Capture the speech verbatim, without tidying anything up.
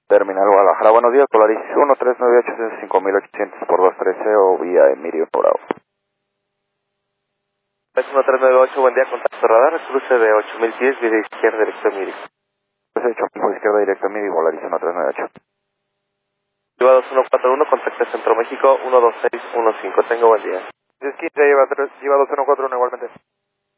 Terminal Guadalajara, buenos días, Polaris uno tres nueve ocho cinco mil ochocientos por dos trece o vía Emilio Bravo. uno tres nueve ocho, buen día, contacto radar, cruce de ocho mil pies, vía izquierda, dirección Miri. Cruce ocho mil por izquierda, dirección Miri, Polaris uno tres nueve ocho. Lleva dos uno cuatro uno, contacto Centro México, uno dos seis uno cinco, tengo buen día. diez quince, lleva, lleva dos uno cuatro uno igualmente.